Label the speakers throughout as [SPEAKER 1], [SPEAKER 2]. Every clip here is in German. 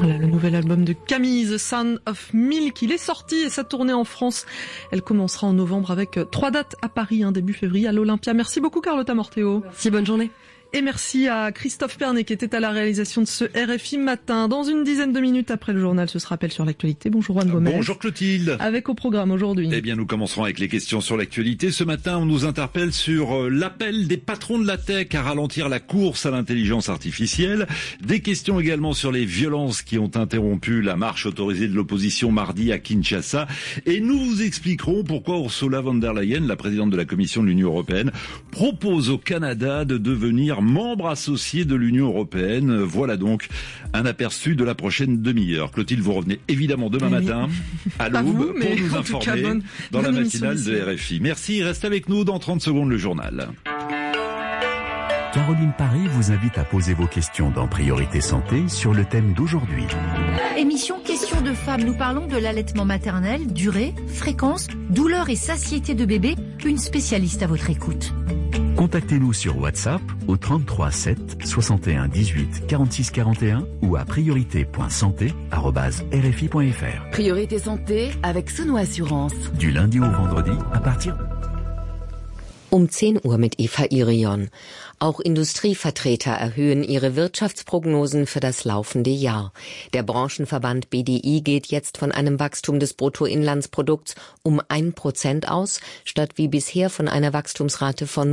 [SPEAKER 1] Voilà le nouvel album de Camille, The Sound of Milk. Il est sorti et sa tournée en France, elle commencera en novembre avec 3 dates à Paris, début février à l'Olympia. Merci beaucoup Carlotta Morteo.
[SPEAKER 2] Merci, bonne journée.
[SPEAKER 1] Et merci à Christophe Pernet qui était à la réalisation de ce RFI Matin. Dans une dizaine de minutes après le journal, ce sera rappel sur l'actualité. Bonjour Juan Gomez.
[SPEAKER 3] Bonjour Clotilde.
[SPEAKER 1] Avec au programme aujourd'hui.
[SPEAKER 3] Eh bien, nous commencerons avec les questions sur l'actualité. Ce matin, on nous interpelle sur l'appel des patrons de la tech à ralentir la course à l'intelligence artificielle. Des questions également sur les violences qui ont interrompu la marche autorisée de l'opposition mardi à Kinshasa. Et nous vous expliquerons pourquoi Ursula von der Leyen, la présidente de la Commission de l'Union européenne, propose au Canada de devenir membre associé de l'Union européenne. Voilà donc un aperçu de la prochaine demi-heure. Clotilde, vous revenez évidemment demain matin à l'aube pour nous informer dans la matinale de RFI. Merci, restez avec nous dans 30 secondes le journal.
[SPEAKER 4] Caroline Paré vous invite à poser vos questions dans Priorité Santé sur le thème d'aujourd'hui.
[SPEAKER 5] Émission Questions de femmes. Nous parlons de l'allaitement maternel, durée, fréquence, douleur et satiété de bébé. Une spécialiste à votre écoute.
[SPEAKER 4] Contactez-nous sur WhatsApp au 33 7 61 18 46 41 ou à priorité.santé@rfi.fr.
[SPEAKER 6] Priorité Santé avec Sono Assurance.
[SPEAKER 4] Du lundi au vendredi à partir
[SPEAKER 7] 10 Uhr mit Eva Irion. Auch Industrievertreter erhöhen ihre Wirtschaftsprognosen für das laufende Jahr. Der Branchenverband BDI geht jetzt von einem Wachstum des Bruttoinlandsprodukts um 1% aus, statt wie bisher von einer Wachstumsrate von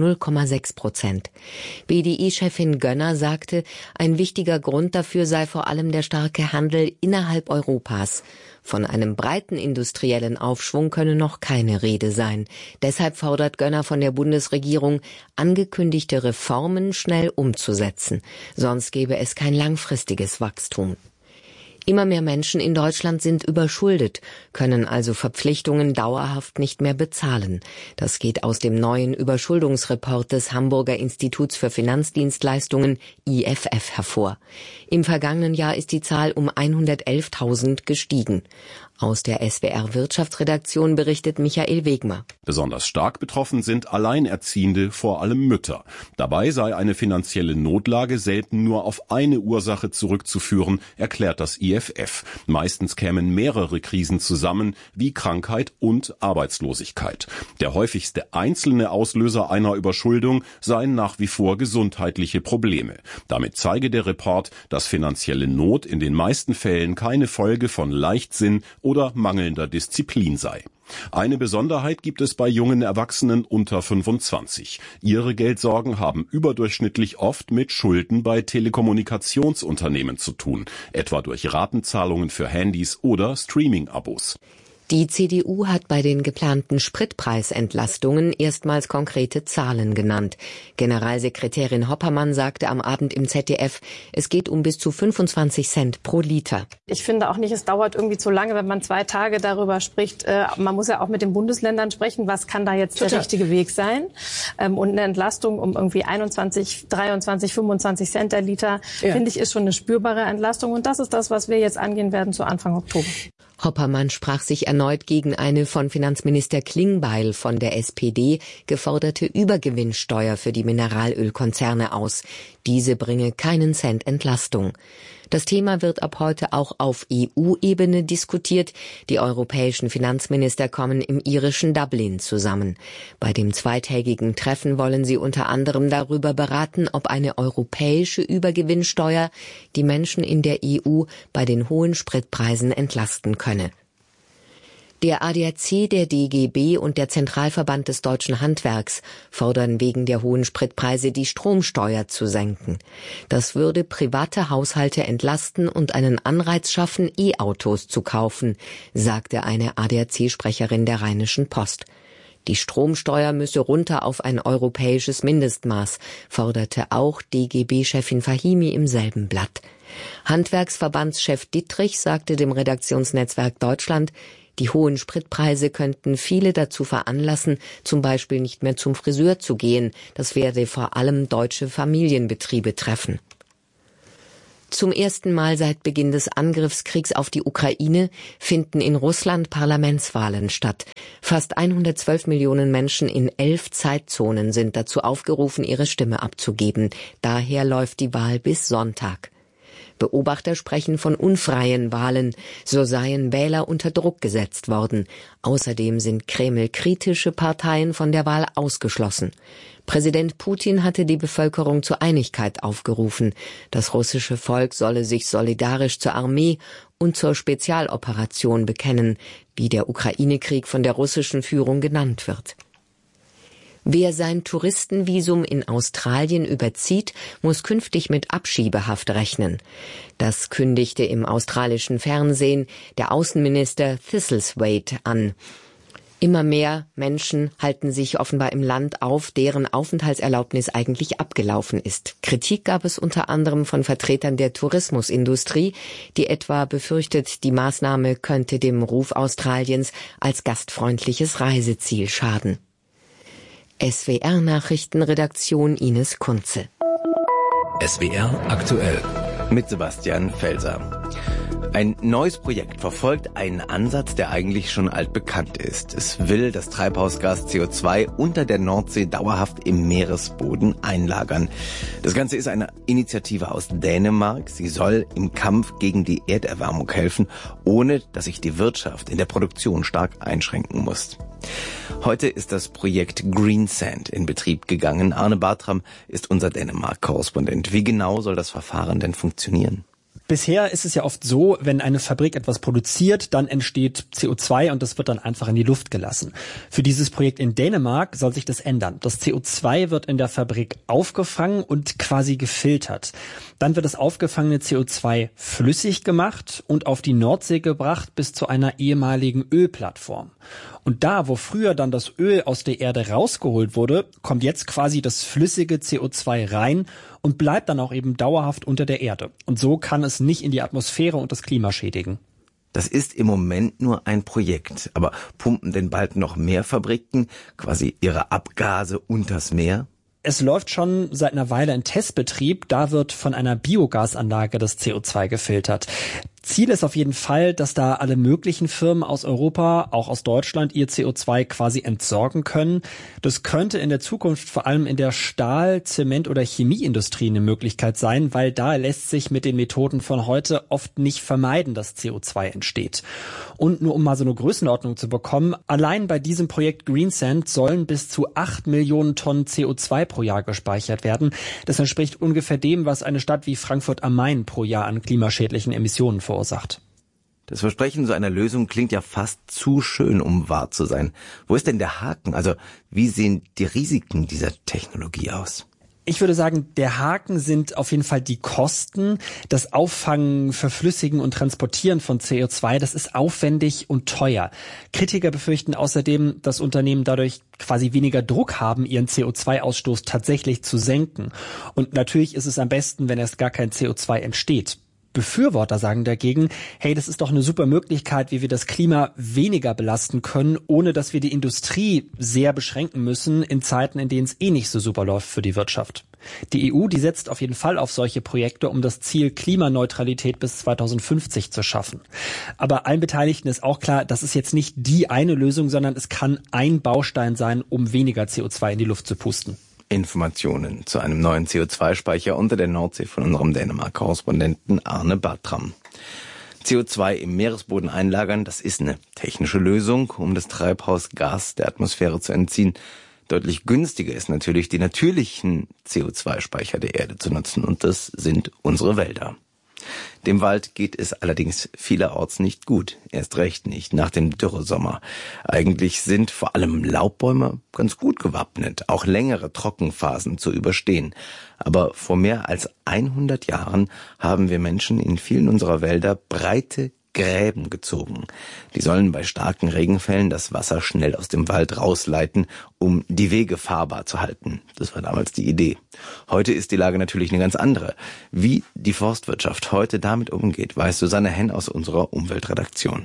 [SPEAKER 7] 0,6%. BDI-Chefin Gönner sagte, ein wichtiger Grund dafür sei vor allem der starke Handel innerhalb Europas. Von einem breiten industriellen Aufschwung könne noch keine Rede sein. Deshalb fordert Gönner von der Bundesregierung, angekündigte Reformen schnell umzusetzen. Sonst gäbe es kein langfristiges Wachstum. Immer mehr Menschen in Deutschland sind überschuldet, können also Verpflichtungen dauerhaft nicht mehr bezahlen. Das geht aus dem neuen Überschuldungsreport des Hamburger Instituts für Finanzdienstleistungen IFF hervor. Im vergangenen Jahr ist die Zahl um 111.000 gestiegen. Aus der SWR-Wirtschaftsredaktion berichtet Michael Wegmer.
[SPEAKER 8] Besonders stark betroffen sind Alleinerziehende, vor allem Mütter. Dabei sei eine finanzielle Notlage selten nur auf eine Ursache zurückzuführen, erklärt das IFF. Meistens kämen mehrere Krisen zusammen, wie Krankheit und Arbeitslosigkeit. Der häufigste einzelne Auslöser einer Überschuldung seien nach wie vor gesundheitliche Probleme. Damit zeige der Report, dass finanzielle Not in den meisten Fällen keine Folge von Leichtsinn oder mangelnder Disziplin sei. Eine Besonderheit gibt es bei jungen Erwachsenen unter 25. Ihre Geldsorgen haben überdurchschnittlich oft mit Schulden bei Telekommunikationsunternehmen zu tun, etwa durch Ratenzahlungen für Handys oder Streaming-Abos.
[SPEAKER 7] Die CDU hat bei den geplanten Spritpreisentlastungen erstmals konkrete Zahlen genannt. Generalsekretärin Hoppermann sagte am Abend im ZDF, es geht um bis zu 25 Cent pro Liter.
[SPEAKER 9] Ich finde auch nicht, es dauert irgendwie zu lange, wenn man 2 Tage darüber spricht. Man muss ja auch mit den Bundesländern sprechen, was kann da jetzt der richtige Weg sein. Und eine Entlastung um irgendwie 21, 23, 25 Cent der Liter, finde ich, ist schon eine spürbare Entlastung. Und das ist das, was wir jetzt angehen werden zu Anfang Oktober.
[SPEAKER 7] Hoppermann sprach sich erneut gegen eine von Finanzminister Klingbeil von der SPD geforderte Übergewinnsteuer für die Mineralölkonzerne aus. Diese bringe keinen Cent Entlastung. Das Thema wird ab heute auch auf EU-Ebene diskutiert. Die europäischen Finanzminister kommen im irischen Dublin zusammen. Bei dem zweitägigen Treffen wollen sie unter anderem darüber beraten, ob eine europäische Übergewinnsteuer die Menschen in der EU bei den hohen Spritpreisen entlasten könne. Der ADAC, der DGB und der Zentralverband des deutschen Handwerks fordern wegen der hohen Spritpreise die Stromsteuer zu senken. Das würde private Haushalte entlasten und einen Anreiz schaffen, E-Autos zu kaufen, sagte eine ADAC-Sprecherin der Rheinischen Post. Die Stromsteuer müsse runter auf ein europäisches Mindestmaß, forderte auch DGB-Chefin Fahimi im selben Blatt. Handwerksverbandschef Dittrich sagte dem Redaktionsnetzwerk Deutschland, die hohen Spritpreise könnten viele dazu veranlassen, zum Beispiel nicht mehr zum Friseur zu gehen. Das werde vor allem deutsche Familienbetriebe treffen. Zum ersten Mal seit Beginn des Angriffskriegs auf die Ukraine finden in Russland Parlamentswahlen statt. Fast 112 Millionen Menschen in 11 Zeitzonen sind dazu aufgerufen, ihre Stimme abzugeben. Daher läuft die Wahl bis Sonntag. Beobachter sprechen von unfreien Wahlen. So seien Wähler unter Druck gesetzt worden. Außerdem sind Kreml-kritische Parteien von der Wahl ausgeschlossen. Präsident Putin hatte die Bevölkerung zur Einigkeit aufgerufen. Das russische Volk solle sich solidarisch zur Armee und zur Spezialoperation bekennen, wie der Ukraine-Krieg von der russischen Führung genannt wird. Wer sein Touristenvisum in Australien überzieht, muss künftig mit Abschiebehaft rechnen. Das kündigte im australischen Fernsehen der Außenminister Thistlethwaite an. Immer mehr Menschen halten sich offenbar im Land auf, deren Aufenthaltserlaubnis eigentlich abgelaufen ist. Kritik gab es unter anderem von Vertretern der Tourismusindustrie, die etwa befürchtet, die Maßnahme könnte dem Ruf Australiens als gastfreundliches Reiseziel schaden. SWR-Nachrichtenredaktion Ines Kunze.
[SPEAKER 2] SWR aktuell.
[SPEAKER 10] Mit Sebastian Felser. Ein neues Projekt verfolgt einen Ansatz, der eigentlich schon altbekannt ist. Es will das Treibhausgas CO2 unter der Nordsee dauerhaft im Meeresboden einlagern. Das Ganze ist eine Initiative aus Dänemark. Sie soll im Kampf gegen die Erderwärmung helfen, ohne dass sich die Wirtschaft in der Produktion stark einschränken muss. Heute ist das Projekt Greensand in Betrieb gegangen. Arne Bartram ist unser Dänemark-Korrespondent. Wie genau soll das Verfahren denn funktionieren?
[SPEAKER 11] Bisher ist es ja oft so, wenn eine Fabrik etwas produziert, dann entsteht CO2 und das wird dann einfach in die Luft gelassen. Für dieses Projekt in Dänemark soll sich das ändern. Das CO2 wird in der Fabrik aufgefangen und quasi gefiltert. Dann wird das aufgefangene CO2 flüssig gemacht und auf die Nordsee gebracht bis zu einer ehemaligen Ölplattform. Und da, wo früher dann das Öl aus der Erde rausgeholt wurde, kommt jetzt quasi das flüssige CO2 rein und bleibt dann auch eben dauerhaft unter der Erde. Und so kann es nicht in die Atmosphäre und das Klima schädigen.
[SPEAKER 10] Das ist im Moment nur ein Projekt. Aber pumpen denn bald noch mehr Fabriken quasi ihre Abgase unters Meer?
[SPEAKER 11] Es läuft schon seit einer Weile ein Testbetrieb. Da wird von einer Biogasanlage das CO2 gefiltert. Ziel ist auf jeden Fall, dass da alle möglichen Firmen aus Europa, auch aus Deutschland, ihr CO2 quasi entsorgen können. Das könnte in der Zukunft vor allem in der Stahl-, Zement- oder Chemieindustrie eine Möglichkeit sein, weil da lässt sich mit den Methoden von heute oft nicht vermeiden, dass CO2 entsteht. Und nur um mal so eine Größenordnung zu bekommen, allein bei diesem Projekt Greensand sollen bis zu 8 Millionen Tonnen CO2 pro Jahr gespeichert werden. Das entspricht ungefähr dem, was eine Stadt wie Frankfurt am Main pro Jahr an klimaschädlichen Emissionen verursacht.
[SPEAKER 10] Das Versprechen so einer Lösung klingt ja fast zu schön, um wahr zu sein. Wo ist denn der Haken? Also, wie sehen die Risiken dieser Technologie aus?
[SPEAKER 11] Ich würde sagen, der Haken sind auf jeden Fall die Kosten. Das Auffangen, Verflüssigen und Transportieren von CO2, das ist aufwendig und teuer. Kritiker befürchten außerdem, dass Unternehmen dadurch quasi weniger Druck haben, ihren CO2-Ausstoß tatsächlich zu senken. Und natürlich ist es am besten, wenn erst gar kein CO2 entsteht. Befürworter sagen dagegen, hey, das ist doch eine super Möglichkeit, wie wir das Klima weniger belasten können, ohne dass wir die Industrie sehr beschränken müssen in Zeiten, in denen es eh nicht so super läuft für die Wirtschaft. Die EU, die setzt auf jeden Fall auf solche Projekte, um das Ziel Klimaneutralität bis 2050 zu schaffen. Aber allen Beteiligten ist auch klar, das ist jetzt nicht die eine Lösung, sondern es kann ein Baustein sein, um weniger CO2 in die Luft zu pusten.
[SPEAKER 10] Informationen zu einem neuen CO2-Speicher unter der Nordsee von unserem Dänemark-Korrespondenten Arne Bartram. CO2 im Meeresboden einlagern, das ist eine technische Lösung, um das Treibhausgas der Atmosphäre zu entziehen. Deutlich günstiger ist natürlich, die natürlichen CO2-Speicher der Erde zu nutzen, und das sind unsere Wälder. Dem Wald geht es allerdings vielerorts nicht gut, erst recht nicht nach dem Dürresommer. Eigentlich sind vor allem Laubbäume ganz gut gewappnet, auch längere Trockenphasen zu überstehen. Aber vor mehr als 100 Jahren haben wir Menschen in vielen unserer Wälder breite Gräben gezogen. Die sollen bei starken Regenfällen das Wasser schnell aus dem Wald rausleiten, um die Wege fahrbar zu halten. Das war damals die Idee. Heute ist die Lage natürlich eine ganz andere. Wie die Forstwirtschaft heute damit umgeht, weiß Susanne Henn aus unserer Umweltredaktion.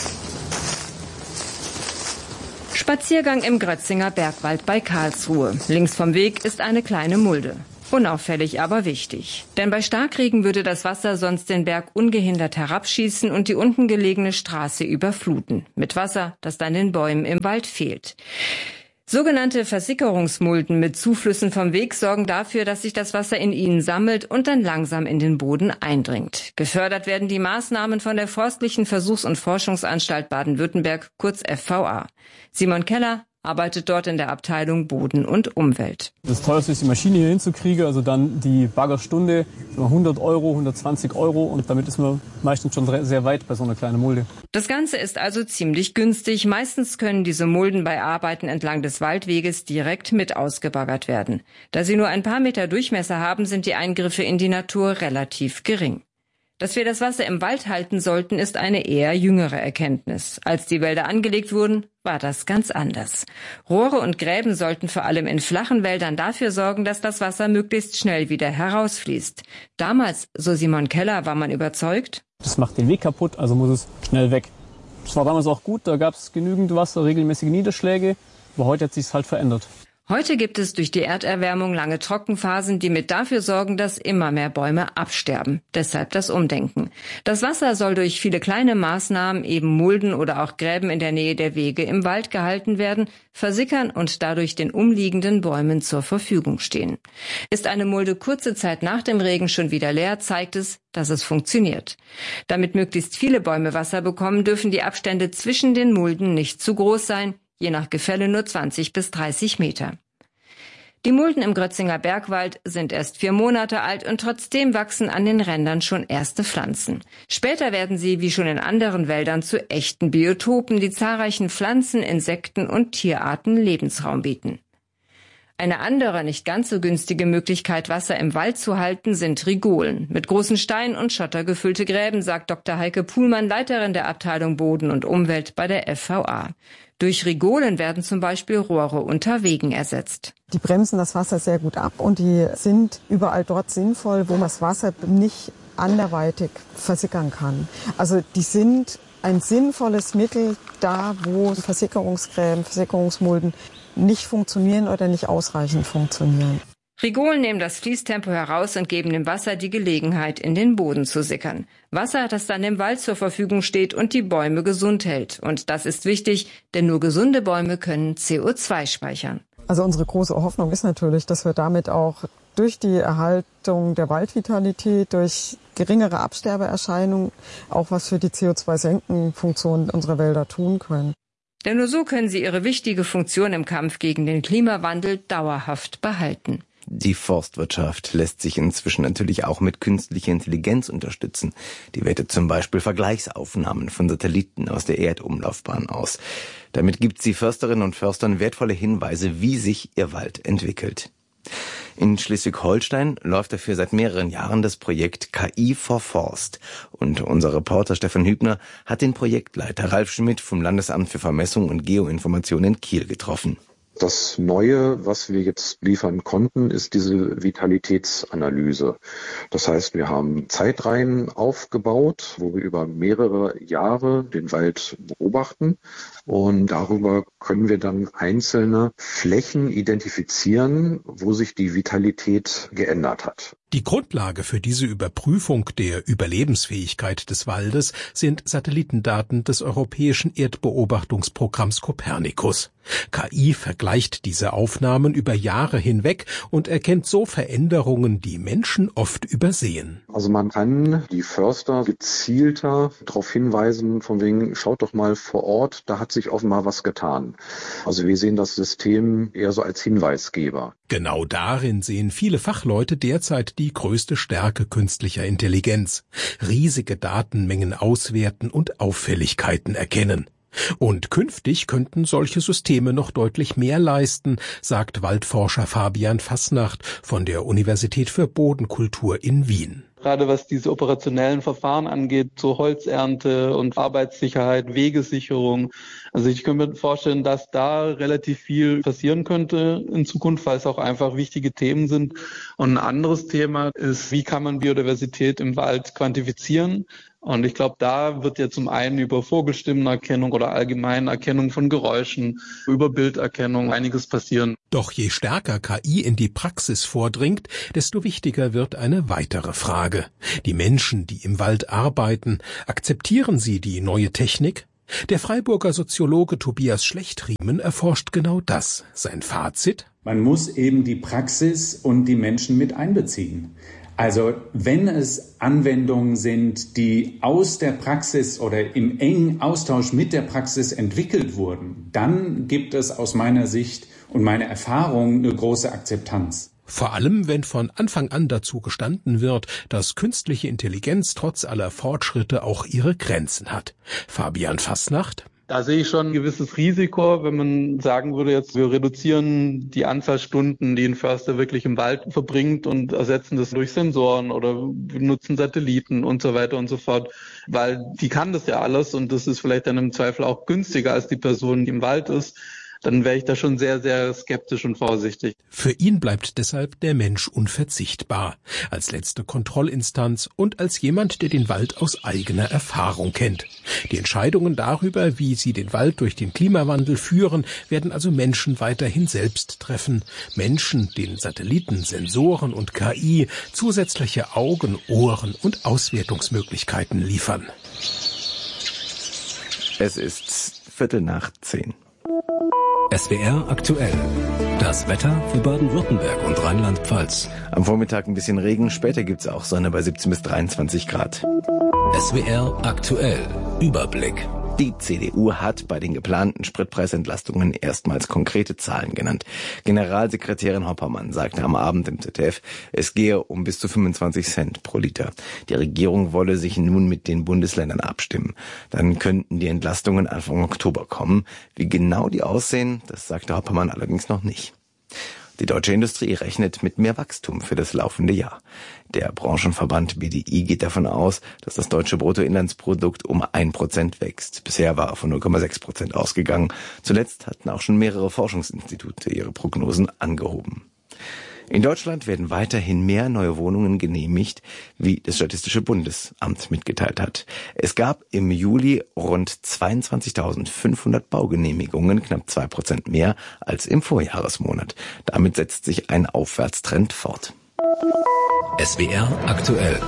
[SPEAKER 12] Spaziergang im Grötzinger Bergwald bei Karlsruhe. Links vom Weg ist eine kleine Mulde. Unauffällig, aber wichtig. Denn bei Starkregen würde das Wasser sonst den Berg ungehindert herabschießen und die unten gelegene Straße überfluten. Mit Wasser, das dann den Bäumen im Wald fehlt. Sogenannte Versickerungsmulden mit Zuflüssen vom Weg sorgen dafür, dass sich das Wasser in ihnen sammelt und dann langsam in den Boden eindringt. Gefördert werden die Maßnahmen von der Forstlichen Versuchs- und Forschungsanstalt Baden-Württemberg, kurz FVA. Simon Keller arbeitet dort in der Abteilung Boden und Umwelt.
[SPEAKER 13] Das teuerste ist, die Maschine hier hinzukriegen, also dann die Baggerstunde, 100 Euro, 120 Euro und damit ist man meistens schon sehr weit bei so einer kleinen Mulde.
[SPEAKER 12] Das Ganze ist also ziemlich günstig. Meistens können diese Mulden bei Arbeiten entlang des Waldweges direkt mit ausgebaggert werden. Da sie nur ein paar Meter Durchmesser haben, sind die Eingriffe in die Natur relativ gering. Dass wir das Wasser im Wald halten sollten, ist eine eher jüngere Erkenntnis. Als die Wälder angelegt wurden, war das ganz anders. Rohre und Gräben sollten vor allem in flachen Wäldern dafür sorgen, dass das Wasser möglichst schnell wieder herausfließt. Damals, so Simon Keller, war man überzeugt:
[SPEAKER 13] Das macht den Weg kaputt, also muss es schnell weg. Das war damals auch gut, da gab es genügend Wasser, regelmäßige Niederschläge, aber heute hat sich's halt verändert.
[SPEAKER 12] Heute gibt es durch die Erderwärmung lange Trockenphasen, die mit dafür sorgen, dass immer mehr Bäume absterben. Deshalb das Umdenken. Das Wasser soll durch viele kleine Maßnahmen, eben Mulden oder auch Gräben in der Nähe der Wege im Wald gehalten werden, versickern und dadurch den umliegenden Bäumen zur Verfügung stehen. Ist eine Mulde kurze Zeit nach dem Regen schon wieder leer, zeigt es, dass es funktioniert. Damit möglichst viele Bäume Wasser bekommen, dürfen die Abstände zwischen den Mulden nicht zu groß sein, je nach Gefälle nur 20 bis 30 Meter. Die Mulden im Grötzinger Bergwald sind erst 4 Monate alt und trotzdem wachsen an den Rändern schon erste Pflanzen. Später werden sie, wie schon in anderen Wäldern, zu echten Biotopen, die zahlreichen Pflanzen, Insekten und Tierarten Lebensraum bieten. Eine andere, nicht ganz so günstige Möglichkeit, Wasser im Wald zu halten, sind Rigolen. Mit großen Steinen und Schotter gefüllte Gräben, sagt Dr. Heike Puhlmann, Leiterin der Abteilung Boden und Umwelt bei der FVA. Durch Rigolen werden zum Beispiel Rohre unter Wegen ersetzt.
[SPEAKER 14] Die bremsen das Wasser sehr gut ab und die sind überall dort sinnvoll, wo man das Wasser nicht anderweitig versickern kann. Also die sind ein sinnvolles Mittel da, wo Versickerungsgräben, Versickerungsmulden nicht funktionieren oder nicht ausreichend funktionieren.
[SPEAKER 12] Rigolen nehmen das Fließtempo heraus und geben dem Wasser die Gelegenheit, in den Boden zu sickern. Wasser, das dann im Wald zur Verfügung steht und die Bäume gesund hält. Und das ist wichtig, denn nur gesunde Bäume können CO2 speichern.
[SPEAKER 14] Also unsere große Hoffnung ist natürlich, dass wir damit auch durch die Erhaltung der Waldvitalität, durch geringere Absterbeerscheinungen auch was für die CO2-Senkenfunktion unserer Wälder tun können.
[SPEAKER 12] Denn nur so können sie ihre wichtige Funktion im Kampf gegen den Klimawandel dauerhaft behalten.
[SPEAKER 10] Die Forstwirtschaft lässt sich inzwischen natürlich auch mit künstlicher Intelligenz unterstützen. Die wertet zum Beispiel Vergleichsaufnahmen von Satelliten aus der Erdumlaufbahn aus. Damit gibt sie Försterinnen und Förstern wertvolle Hinweise, wie sich ihr Wald entwickelt. In Schleswig-Holstein läuft dafür seit mehreren Jahren das Projekt KI for Forst. Und unser Reporter Stefan Hübner hat den Projektleiter Ralf Schmidt vom Landesamt für Vermessung und Geoinformation in Kiel getroffen.
[SPEAKER 15] Das Neue, was wir jetzt liefern konnten, ist diese Vitalitätsanalyse. Das heißt, wir haben Zeitreihen aufgebaut, wo wir über mehrere Jahre den Wald beobachten. Und darüber können wir dann einzelne Flächen identifizieren, wo sich die Vitalität geändert hat.
[SPEAKER 16] Die Grundlage für diese Überprüfung der Überlebensfähigkeit des Waldes sind Satellitendaten des Europäischen Erdbeobachtungsprogramms Copernicus. KI vergleicht diese Aufnahmen über Jahre hinweg und erkennt so Veränderungen, die Menschen oft übersehen.
[SPEAKER 15] Also man kann die Förster gezielter darauf hinweisen, von wegen, schaut doch mal vor Ort, da hat sich offenbar was getan. Also wir sehen das System eher so als Hinweisgeber.
[SPEAKER 16] Genau darin sehen viele Fachleute derzeit die größte Stärke künstlicher Intelligenz. Riesige Datenmengen auswerten und Auffälligkeiten erkennen. Und künftig könnten solche Systeme noch deutlich mehr leisten, sagt Waldforscher Fabian Fasnacht von der Universität für Bodenkultur in Wien.
[SPEAKER 17] Gerade was diese operationellen Verfahren angeht, so Holzernte und Arbeitssicherheit, Wegesicherung. Also ich könnte mir vorstellen, dass da relativ viel passieren könnte in Zukunft, weil es auch einfach wichtige Themen sind. Und ein anderes Thema ist, wie kann man Biodiversität im Wald quantifizieren? Und ich glaube, da wird ja zum einen über Vogelstimmenerkennung oder allgemeine Erkennung von Geräuschen, über Bilderkennung einiges passieren.
[SPEAKER 16] Doch je stärker KI in die Praxis vordringt, desto wichtiger wird eine weitere Frage. Die Menschen, die im Wald arbeiten, akzeptieren sie die neue Technik? Der Freiburger Soziologe Tobias Schlechtriemen erforscht genau das. Sein Fazit:
[SPEAKER 18] Man muss eben die Praxis und die Menschen mit einbeziehen. Also wenn es Anwendungen sind, die aus der Praxis oder im engen Austausch mit der Praxis entwickelt wurden, dann gibt es aus meiner Sicht und meiner Erfahrung eine große Akzeptanz.
[SPEAKER 16] Vor allem, wenn von Anfang an dazu gestanden wird, dass künstliche Intelligenz trotz aller Fortschritte auch ihre Grenzen hat. Fabian Fasnacht:
[SPEAKER 17] Da sehe ich schon ein gewisses Risiko, wenn man sagen würde, jetzt wir reduzieren die Anzahl Stunden, die ein Förster wirklich im Wald verbringt und ersetzen das durch Sensoren oder benutzen Satelliten und so weiter und so fort, weil die kann das ja alles und das ist vielleicht dann im Zweifel auch günstiger als die Person, die im Wald ist. Dann wäre ich da schon sehr, sehr skeptisch und vorsichtig.
[SPEAKER 16] Für ihn bleibt deshalb der Mensch unverzichtbar, als letzte Kontrollinstanz und als jemand, der den Wald aus eigener Erfahrung kennt. Die Entscheidungen darüber, wie sie den Wald durch den Klimawandel führen, werden also Menschen weiterhin selbst treffen. Menschen, denen Satelliten, Sensoren und KI zusätzliche Augen, Ohren und Auswertungsmöglichkeiten liefern.
[SPEAKER 10] Es ist 9:15.
[SPEAKER 2] SWR aktuell. Das Wetter für Baden-Württemberg und Rheinland-Pfalz.
[SPEAKER 10] Am Vormittag ein bisschen Regen, später gibt's auch Sonne bei 17 bis 23 Grad.
[SPEAKER 2] SWR aktuell. Überblick.
[SPEAKER 10] Die CDU hat bei den geplanten Spritpreisentlastungen erstmals konkrete Zahlen genannt. Generalsekretärin Hoppermann sagte am Abend im ZDF, es gehe um bis zu 25 Cent pro Liter. Die Regierung wolle sich nun mit den Bundesländern abstimmen. Dann könnten die Entlastungen Anfang Oktober kommen. Wie genau die aussehen, das sagte Hoppermann allerdings noch nicht. Die deutsche Industrie rechnet mit mehr Wachstum für das laufende Jahr. Der Branchenverband BDI geht davon aus, dass das deutsche Bruttoinlandsprodukt um 1% wächst. Bisher war er von 0,6% ausgegangen. Zuletzt hatten auch schon mehrere Forschungsinstitute ihre Prognosen angehoben. In Deutschland werden weiterhin mehr neue Wohnungen genehmigt, wie das Statistische Bundesamt mitgeteilt hat. Es gab im Juli rund 22.500 Baugenehmigungen, knapp 2% mehr als im Vorjahresmonat. Damit setzt sich ein Aufwärtstrend fort.
[SPEAKER 2] SWR aktuell.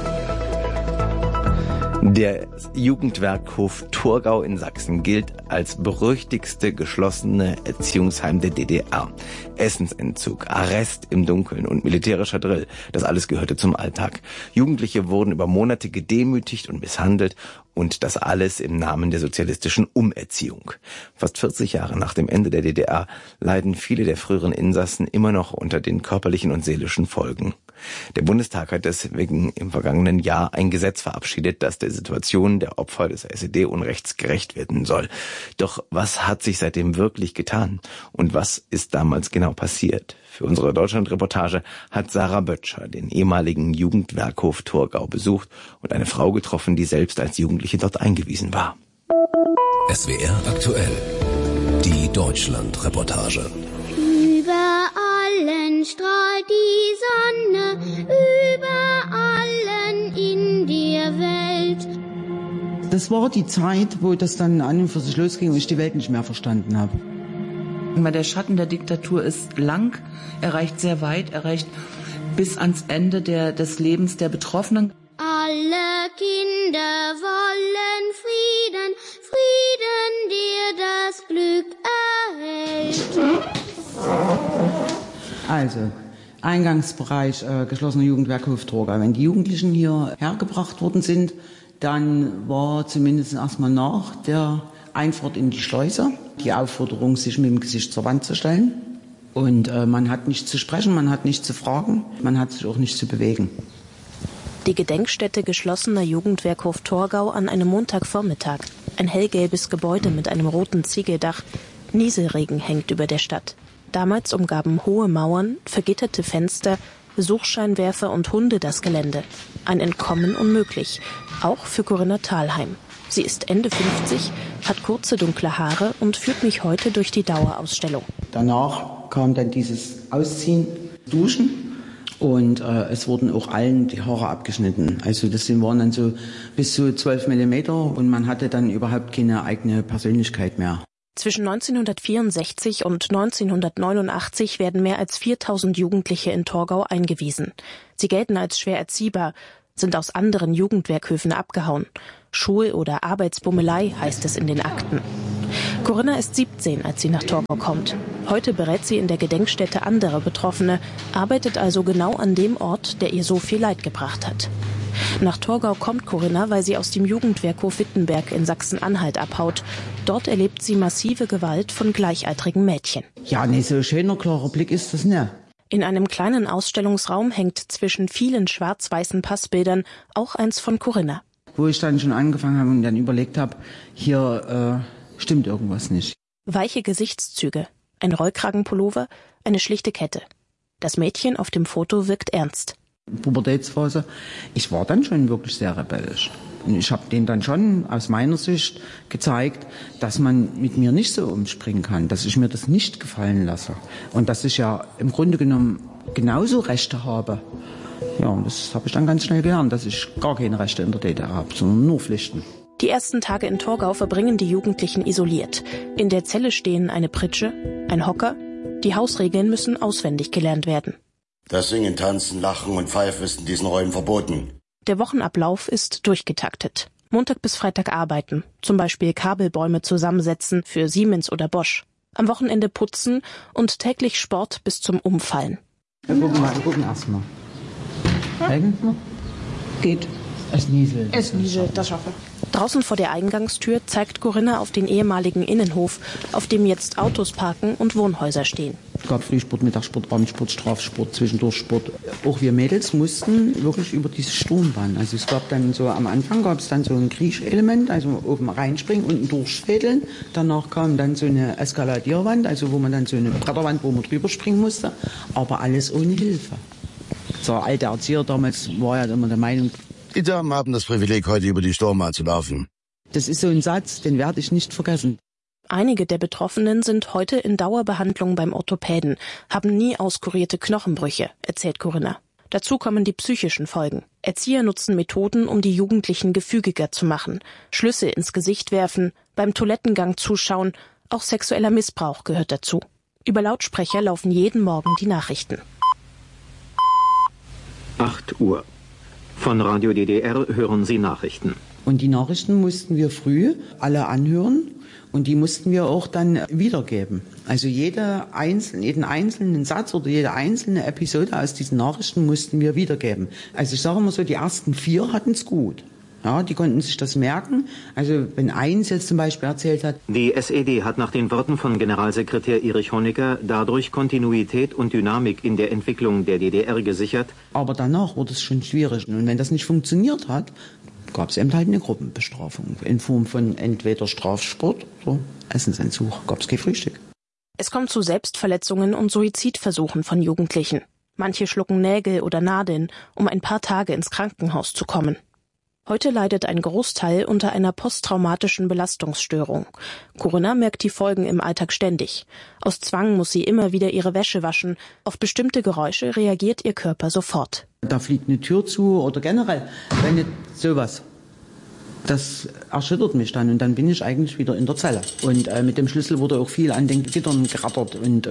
[SPEAKER 10] Der Jugendwerkhof Torgau in Sachsen gilt als berüchtigste geschlossene Erziehungsheim der DDR. Essensentzug, Arrest im Dunkeln und militärischer Drill, das alles gehörte zum Alltag. Jugendliche wurden über Monate gedemütigt und misshandelt und das alles im Namen der sozialistischen Umerziehung. Fast 40 Jahre nach dem Ende der DDR leiden viele der früheren Insassen immer noch unter den körperlichen und seelischen Folgen. Der Bundestag hat deswegen im vergangenen Jahr ein Gesetz verabschiedet, das der Situation der Opfer des SED-Unrechts gerecht werden soll. Doch was hat sich seitdem wirklich getan? Und was ist damals genau passiert? Für unsere Deutschland-Reportage hat Sarah Böttcher den ehemaligen Jugendwerkhof Torgau besucht und eine Frau getroffen, die selbst als Jugendliche dort eingewiesen war.
[SPEAKER 2] SWR aktuell. Die Deutschland-Reportage.
[SPEAKER 19] Über allen strahlt die Sonne, über allen in der Welt.
[SPEAKER 20] Das war die Zeit, wo das dann an und für sich losging und ich die Welt nicht mehr verstanden habe.
[SPEAKER 21] Der Schatten der Diktatur ist lang, er reicht sehr weit, er reicht bis ans Ende des Lebens der Betroffenen.
[SPEAKER 19] Alle Kinder wollen Frieden, Frieden, der das Glück erhält.
[SPEAKER 20] Also, Eingangsbereich geschlossener Jugendwerkhof Torgau. Wenn die Jugendlichen hier hergebracht worden sind, dann war zumindest erstmal nach der Einfahrt in die Schleuse die Aufforderung, sich mit dem Gesicht zur Wand zu stellen. Und man hat nichts zu sprechen, man hat nichts zu fragen, man hat sich auch nicht zu bewegen.
[SPEAKER 22] Die Gedenkstätte geschlossener Jugendwerkhof Torgau an einem Montagvormittag. Ein hellgelbes Gebäude mit einem roten Ziegeldach. Nieselregen hängt über der Stadt. Damals umgaben hohe Mauern, vergitterte Fenster, Suchscheinwerfer und Hunde das Gelände. Ein Entkommen unmöglich, auch für Corinna Thalheim. Sie ist Ende 50, hat kurze dunkle Haare und führt mich heute durch die Dauerausstellung.
[SPEAKER 20] Danach kam dann dieses Ausziehen, Duschen und es wurden auch allen die Haare abgeschnitten. Also das waren dann so bis zu 12 Millimeter und man hatte dann überhaupt keine eigene Persönlichkeit mehr.
[SPEAKER 22] Zwischen 1964 und 1989 werden mehr als 4000 Jugendliche in Torgau eingewiesen. Sie gelten als schwer erziehbar, sind aus anderen Jugendwerkhöfen abgehauen. Schul- oder Arbeitsbummelei, heißt es in den Akten. Corinna ist 17, als sie nach Torgau kommt. Heute berät sie in der Gedenkstätte andere Betroffene, arbeitet also genau an dem Ort, der ihr so viel Leid gebracht hat. Nach Torgau kommt Corinna, weil sie aus dem Jugendwehrhof Wittenberg in Sachsen-Anhalt abhaut. Dort erlebt sie massive Gewalt von gleichaltrigen Mädchen.
[SPEAKER 20] Ja, nee, so schöner, klarer Blick ist das nicht.
[SPEAKER 22] In einem kleinen Ausstellungsraum hängt zwischen vielen schwarz-weißen Passbildern auch eins von Corinna.
[SPEAKER 20] Wo ich dann schon angefangen habe und dann überlegt habe, hier stimmt irgendwas nicht.
[SPEAKER 22] Weiche Gesichtszüge, ein Rollkragenpullover, eine schlichte Kette. Das Mädchen auf dem Foto wirkt ernst.
[SPEAKER 20] Pubertätsphase. Ich war dann schon wirklich sehr rebellisch. Und ich habe denen dann schon aus meiner Sicht gezeigt, dass man mit mir nicht so umspringen kann, dass ich mir das nicht gefallen lasse. Und dass ich ja im Grunde genommen genauso Rechte habe. Ja, und das habe ich dann ganz schnell gelernt, dass ich gar keine Rechte in der DDR habe, sondern nur Pflichten.
[SPEAKER 22] Die ersten Tage in Torgau verbringen die Jugendlichen isoliert. In der Zelle stehen eine Pritsche, ein Hocker. Die Hausregeln müssen auswendig gelernt werden.
[SPEAKER 1] Das Singen, Tanzen, Lachen und Pfeifen ist in diesen Räumen verboten.
[SPEAKER 22] Der Wochenablauf ist durchgetaktet. Montag bis Freitag arbeiten, zum Beispiel Kabelbäume zusammensetzen für Siemens oder Bosch. Am Wochenende putzen und täglich Sport bis zum Umfallen.
[SPEAKER 20] Wir gucken erst mal. Eigentlich geht. Es nieselt,
[SPEAKER 22] das schaffe. Draußen vor der Eingangstür zeigt Corinna auf den ehemaligen Innenhof, auf dem jetzt Autos parken und Wohnhäuser stehen.
[SPEAKER 20] Es gab Frühsport, Mittagssport, Abendsport, Strafsport, Zwischendurchsport. Auch wir Mädels mussten wirklich über diese Sturmbahn. Also es gab dann so, am Anfang gab es dann so ein Kriechelement, also oben reinspringen, unten durchfädeln. Danach kam dann so eine Eskaladierwand, also wo man dann so eine Bretterwand, wo man drüber springen musste. Aber alles ohne Hilfe. Der alte Erzieher damals war ja immer der Meinung,
[SPEAKER 1] die Damen haben das Privileg, heute über die Sturmbahn zu laufen.
[SPEAKER 20] Das ist so ein Satz, den werde ich nicht vergessen.
[SPEAKER 22] Einige der Betroffenen sind heute in Dauerbehandlung beim Orthopäden, haben nie auskurierte Knochenbrüche, erzählt Corinna. Dazu kommen die psychischen Folgen. Erzieher nutzen Methoden, um die Jugendlichen gefügiger zu machen. Schlüsse ins Gesicht werfen, beim Toilettengang zuschauen, auch sexueller Missbrauch gehört dazu. Über Lautsprecher laufen jeden Morgen die Nachrichten.
[SPEAKER 3] 8 Uhr. Von Radio DDR hören Sie Nachrichten.
[SPEAKER 20] Und die Nachrichten mussten wir früh alle anhören und die mussten wir auch dann wiedergeben. Also jeden einzelnen Satz oder jede einzelne Episode aus diesen Nachrichten mussten wir wiedergeben. Also ich sage mal so, die ersten 4 hatten es gut. Ja, die konnten sich das merken. Also wenn eins jetzt zum Beispiel erzählt hat.
[SPEAKER 3] Die SED hat nach den Worten von Generalsekretär Erich Honecker dadurch Kontinuität und Dynamik in der Entwicklung der DDR gesichert.
[SPEAKER 20] Aber danach wurde es schon schwierig. Und wenn das nicht funktioniert hat, gab es eben halt eine Gruppenbestrafung in Form von entweder Strafsport oder Essensentzug. Gab es kein Frühstück.
[SPEAKER 22] Es kommt zu Selbstverletzungen und Suizidversuchen von Jugendlichen. Manche schlucken Nägel oder Nadeln, um ein paar Tage ins Krankenhaus zu kommen. Heute leidet ein Großteil unter einer posttraumatischen Belastungsstörung. Corinna merkt die Folgen im Alltag ständig. Aus Zwang muss sie immer wieder ihre Wäsche waschen. Auf bestimmte Geräusche reagiert ihr Körper sofort.
[SPEAKER 20] Da fliegt eine Tür zu oder generell, wenn nicht sowas. Das erschüttert mich dann und dann bin ich eigentlich wieder in der Zelle. Und mit dem Schlüssel wurde auch viel an den Gittern gerattert und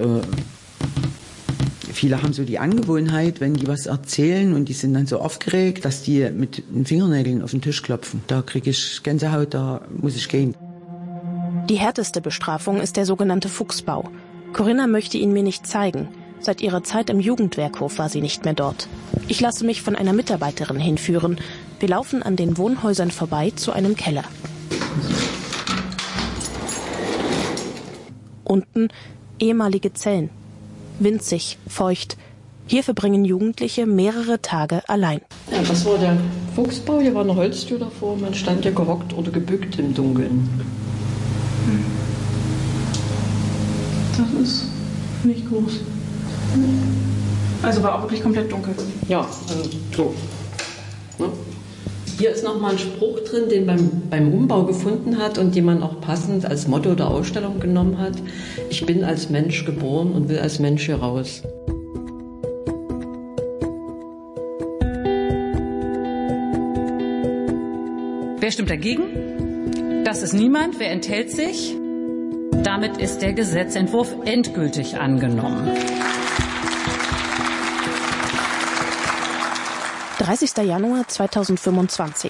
[SPEAKER 20] viele haben so die Angewohnheit, wenn die was erzählen und die sind dann so aufgeregt, dass die mit den Fingernägeln auf den Tisch klopfen. Da kriege ich Gänsehaut, da muss ich gehen.
[SPEAKER 22] Die härteste Bestrafung ist der sogenannte Fuchsbau. Corinna möchte ihn mir nicht zeigen. Seit ihrer Zeit im Jugendwehrhof war sie nicht mehr dort. Ich lasse mich von einer Mitarbeiterin hinführen. Wir laufen an den Wohnhäusern vorbei zu einem Keller. Unten ehemalige Zellen. Winzig, feucht. Hier verbringen Jugendliche mehrere Tage allein.
[SPEAKER 23] Ja, das war der Fuchsbau. Hier war eine Holztür davor. Man stand ja gehockt oder gebückt im Dunkeln. Das ist nicht groß.
[SPEAKER 24] Also war auch wirklich komplett dunkel?
[SPEAKER 23] Ja, so. Ne? Hier ist nochmal ein Spruch drin, den man beim Umbau gefunden hat und den man auch passend als Motto der Ausstellung genommen hat. Ich bin als Mensch geboren und will als Mensch hier raus.
[SPEAKER 24] Wer stimmt dagegen? Das ist niemand. Wer enthält sich? Damit ist der Gesetzentwurf endgültig angenommen.
[SPEAKER 22] 30. Januar 2025.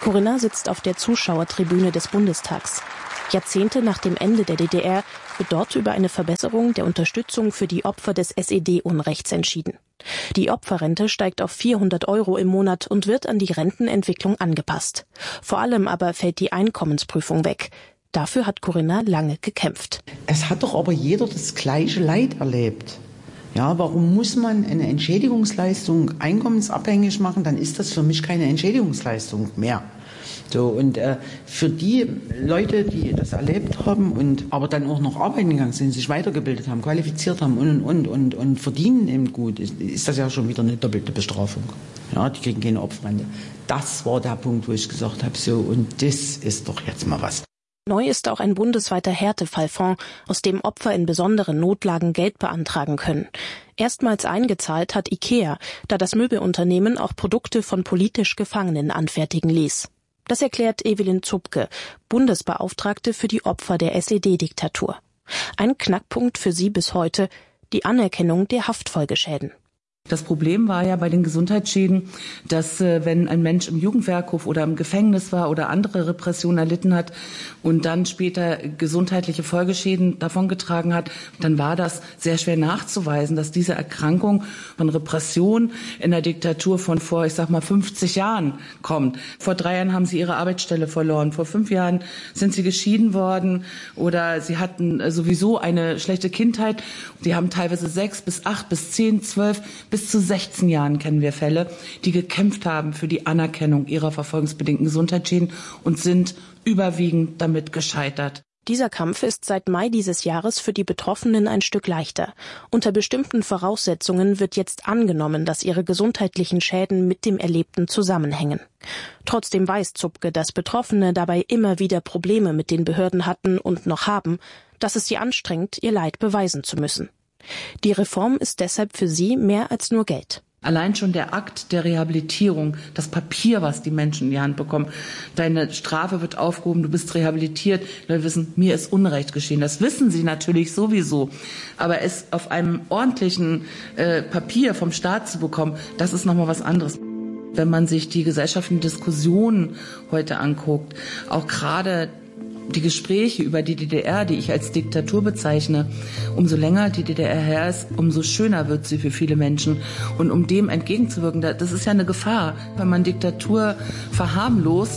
[SPEAKER 22] Corinna sitzt auf der Zuschauertribüne des Bundestags. Jahrzehnte nach dem Ende der DDR wird dort über eine Verbesserung der Unterstützung für die Opfer des SED-Unrechts entschieden. Die Opferrente steigt auf 400 € im Monat und wird an die Rentenentwicklung angepasst. Vor allem aber fällt die Einkommensprüfung weg. Dafür hat Corinna lange gekämpft.
[SPEAKER 20] Es hat doch aber jeder das gleiche Leid erlebt. Ja, warum muss man eine Entschädigungsleistung einkommensabhängig machen? Dann ist das für mich keine Entschädigungsleistung mehr. So, und für die Leute, die das erlebt haben und aber dann auch noch arbeiten gegangen sind, sich weitergebildet haben, qualifiziert haben und verdienen eben gut, ist das ja schon wieder eine doppelte Bestrafung. Ja, die kriegen keine Opferrente. Das war der Punkt, wo ich gesagt habe, so, und das ist doch jetzt mal was.
[SPEAKER 22] Neu ist auch ein bundesweiter Härtefallfonds, aus dem Opfer in besonderen Notlagen Geld beantragen können. Erstmals eingezahlt hat IKEA, da das Möbelunternehmen auch Produkte von politisch Gefangenen anfertigen ließ. Das erklärt Evelyn Zupke, Bundesbeauftragte für die Opfer der SED-Diktatur. Ein Knackpunkt für sie bis heute, die Anerkennung der Haftfolgeschäden.
[SPEAKER 21] Das Problem war ja bei den Gesundheitsschäden, dass wenn ein Mensch im Jugendwerkhof oder im Gefängnis war oder andere Repressionen erlitten hat und dann später gesundheitliche Folgeschäden davongetragen hat, dann war das sehr schwer nachzuweisen, dass diese Erkrankung von Repression in der Diktatur von vor, 50 Jahren kommt. Vor 3 Jahren haben sie ihre Arbeitsstelle verloren, vor 5 Jahren sind sie geschieden worden oder sie hatten sowieso eine schlechte Kindheit. Sie haben teilweise 6 bis 8 bis 10, 12 bis zu 16 Jahren kennen wir Fälle, die gekämpft haben für die Anerkennung ihrer verfolgungsbedingten Gesundheitsschäden und sind überwiegend damit gescheitert.
[SPEAKER 22] Dieser Kampf ist seit Mai dieses Jahres für die Betroffenen ein Stück leichter. Unter bestimmten Voraussetzungen wird jetzt angenommen, dass ihre gesundheitlichen Schäden mit dem Erlebten zusammenhängen. Trotzdem weiß Zupke, dass Betroffene dabei immer wieder Probleme mit den Behörden hatten und noch haben, dass es sie anstrengt, ihr Leid beweisen zu müssen. Die Reform ist deshalb für sie mehr als nur Geld.
[SPEAKER 21] Allein schon der Akt der Rehabilitierung, das Papier, was die Menschen in die Hand bekommen, deine Strafe wird aufgehoben, du bist rehabilitiert, wir wissen, mir ist Unrecht geschehen. Das wissen sie natürlich sowieso. Aber es auf einem ordentlichen Papier vom Staat zu bekommen, das ist nochmal was anderes. Wenn man sich die gesellschaftlichen Diskussionen heute anguckt, auch gerade die Gespräche über die DDR, die ich als Diktatur bezeichne, umso länger die DDR her ist, umso schöner wird sie für viele Menschen. Und um dem entgegenzuwirken, das ist ja eine Gefahr, wenn man Diktatur verharmlost.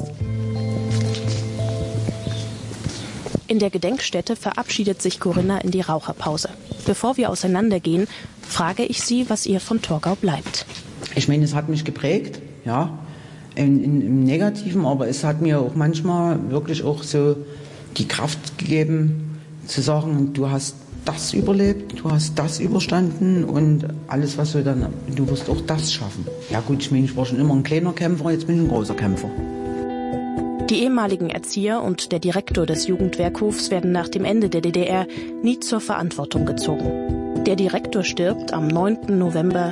[SPEAKER 22] In der Gedenkstätte verabschiedet sich Corinna in die Raucherpause. Bevor wir auseinandergehen, frage ich sie, was ihr von Torgau bleibt.
[SPEAKER 20] Ich meine, es hat mich geprägt, ja. Im Negativen, aber es hat mir auch manchmal wirklich auch so die Kraft gegeben, zu sagen, du hast das überlebt, du hast das überstanden und alles, was du wirst auch das schaffen. Ja gut, ich meine, ich war schon immer ein kleiner Kämpfer, jetzt bin ich ein großer Kämpfer.
[SPEAKER 22] Die ehemaligen Erzieher und der Direktor des Jugendwerkhofs werden nach dem Ende der DDR nie zur Verantwortung gezogen. Der Direktor stirbt am 9. November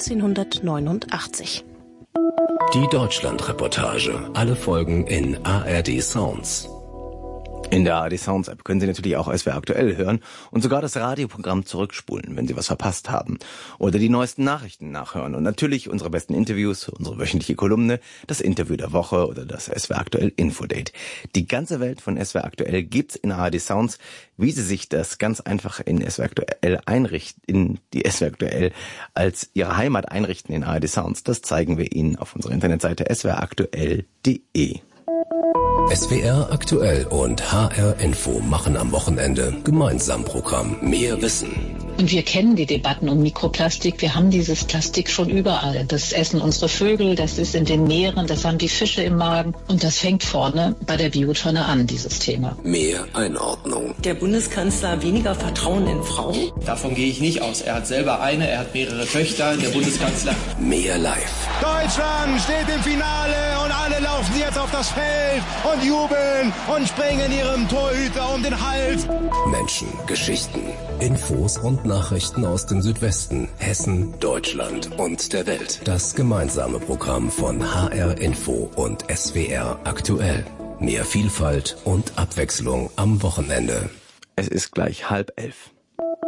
[SPEAKER 22] 1989.
[SPEAKER 2] Die Deutschland-Reportage. Alle Folgen in ARD Sounds.
[SPEAKER 10] In der ARD Sounds App können Sie natürlich auch SWR aktuell hören und sogar das Radioprogramm zurückspulen, wenn Sie was verpasst haben. Oder die neuesten Nachrichten nachhören. Und natürlich unsere besten Interviews, unsere wöchentliche Kolumne, das Interview der Woche oder das SWR aktuell Infodate. Die ganze Welt von SWR aktuell gibt's in ARD Sounds. Wie Sie sich das ganz einfach in SWR aktuell einrichten, in die SWR aktuell als Ihre Heimat einrichten in ARD Sounds, das zeigen wir Ihnen auf unserer Internetseite swraktuell.de.
[SPEAKER 2] SWR aktuell und HR Info machen am Wochenende gemeinsam Programm Mehr Wissen.
[SPEAKER 4] Und wir kennen die Debatten um Mikroplastik. Wir haben dieses Plastik schon überall. Das essen unsere Vögel, das ist in den Meeren, das haben die Fische im Magen. Und das fängt vorne bei der Biotonne an, dieses Thema.
[SPEAKER 2] Mehr Einordnung.
[SPEAKER 5] Der Bundeskanzler weniger Vertrauen in Frauen?
[SPEAKER 6] Davon gehe ich nicht aus. Er hat selber er hat mehrere Töchter, der Bundeskanzler.
[SPEAKER 2] Mehr live.
[SPEAKER 8] Deutschland steht im Finale und alle laufen jetzt auf das Feld und jubeln und springen ihrem Torhüter um den Hals.
[SPEAKER 2] Menschen, Geschichten, Infos und Nachrichten aus dem Südwesten, Hessen, Deutschland und der Welt. Das gemeinsame Programm von HR Info und SWR aktuell. Mehr Vielfalt und Abwechslung am Wochenende.
[SPEAKER 10] Es ist gleich 10:30.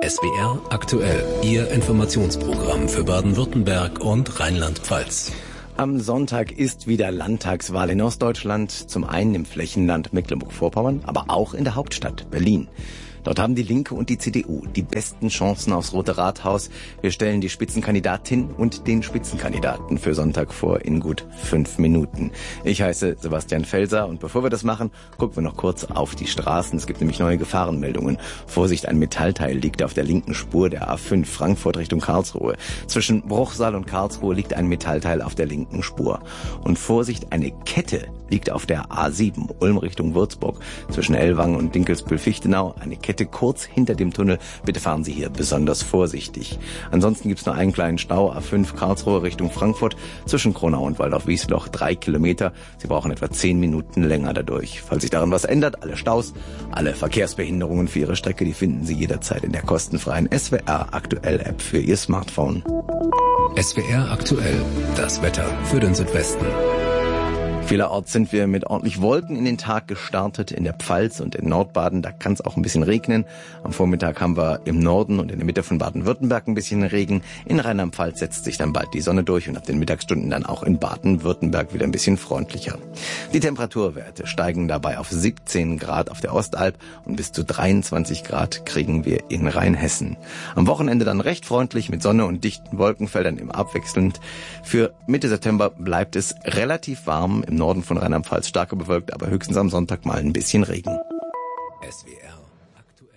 [SPEAKER 2] SWR aktuell, Ihr Informationsprogramm für Baden-Württemberg und Rheinland-Pfalz.
[SPEAKER 10] Am Sonntag ist wieder Landtagswahl in Ostdeutschland, zum einen im Flächenland Mecklenburg-Vorpommern, aber auch in der Hauptstadt Berlin. Dort haben die Linke und die CDU die besten Chancen aufs Rote Rathaus. Wir stellen die Spitzenkandidatin und den Spitzenkandidaten für Sonntag vor in gut 5 Minuten. Ich heiße Sebastian Felser und bevor wir das machen, gucken wir noch kurz auf die Straßen. Es gibt nämlich neue Gefahrenmeldungen. Vorsicht, ein Metallteil liegt auf der linken Spur der A5 Frankfurt Richtung Karlsruhe. Zwischen Bruchsal und Karlsruhe liegt ein Metallteil auf der linken Spur. Und Vorsicht, eine Kette liegt auf der A7 Ulm Richtung Würzburg. Zwischen Ellwangen und Dinkelsbühl-Fichtenau eine Kette kurz hinter dem Tunnel. Bitte fahren Sie hier besonders vorsichtig. Ansonsten gibt es nur einen kleinen Stau, A5 Karlsruhe Richtung Frankfurt, zwischen Kronau und Waldorf-Wiesloch 3 Kilometer. Sie brauchen etwa 10 Minuten länger dadurch. Falls sich daran was ändert, alle Staus, alle Verkehrsbehinderungen für Ihre Strecke, die finden Sie jederzeit in der kostenfreien SWR Aktuell App für Ihr Smartphone.
[SPEAKER 2] SWR Aktuell, das Wetter für den Südwesten.
[SPEAKER 10] Vielerorts sind wir mit ordentlich Wolken in den Tag gestartet. In der Pfalz und in Nordbaden, da kann es auch ein bisschen regnen. Am Vormittag haben wir im Norden und in der Mitte von Baden-Württemberg ein bisschen Regen. In Rheinland-Pfalz setzt sich dann bald die Sonne durch und ab den Mittagsstunden dann auch in Baden-Württemberg wieder ein bisschen freundlicher. Die Temperaturwerte steigen dabei auf 17 Grad auf der Ostalb und bis zu 23 Grad kriegen wir in Rheinhessen. Am Wochenende dann recht freundlich mit Sonne und dichten Wolkenfeldern im Abwechselnd. Für Mitte September bleibt es relativ warm. Im Norden von Rheinland-Pfalz stark bewölkt, aber höchstens am Sonntag mal ein bisschen Regen.
[SPEAKER 2] SWR aktuell.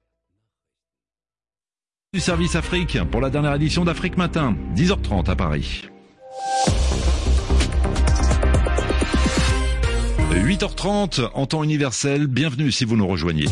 [SPEAKER 7] Du Service Afrique pour la dernière édition d'Afrique Matin, 10h30 à Paris. 8h30 en temps universel, bienvenue si vous nous rejoignez.